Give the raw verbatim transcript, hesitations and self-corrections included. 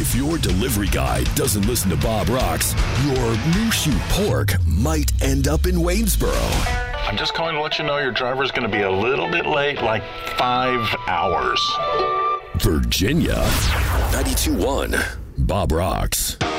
If your delivery guy doesn't listen to Bob Rocks, your new shoe pork might end up in Waynesboro. I'm just calling to let you know your driver's going to be a little bit late, like five hours. Virginia, ninety-two point one, Bob Rocks.